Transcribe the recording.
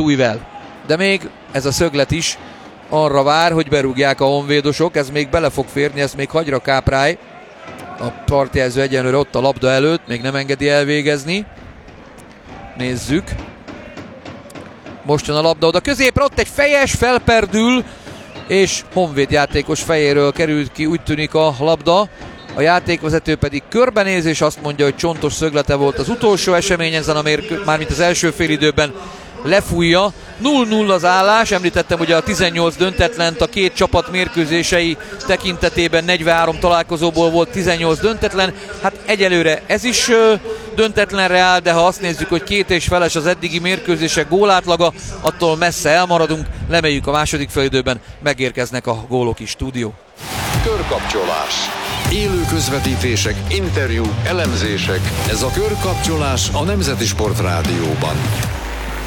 Tújvel. De még ez a szöglet is arra vár, hogy berúgják a honvédosok, ez még bele fog férni, ezt még hagyra Káprály. A partjelző egyenlőre ott a labda előtt, még nem engedi elvégezni. Nézzük. Most jön a labda oda középre, ott egy fejes, felperdül, és Honvéd játékos fejéről került ki, úgy tűnik a labda. A játékvezető pedig körbenéz, és azt mondja, hogy csontos szöglete volt az utolsó esemény ezen a mármint az első félidőben, lefújja. 0-0 az állás, említettem ugye a 18 döntetlent, a két csapat mérkőzései tekintetében 43 találkozóból volt 18 döntetlen, hát egyelőre ez is döntetlenre áll, de ha azt nézzük, hogy 2,5-es az eddigi mérkőzések gólátlaga, attól messze elmaradunk, lemeljük a második félidőben, megérkeznek a gólok is. Stúdió. Körkapcsolás. Élő közvetítések, interjúk, elemzések. Ez a Körkapcsolás a Nemzeti Sport Rádióban.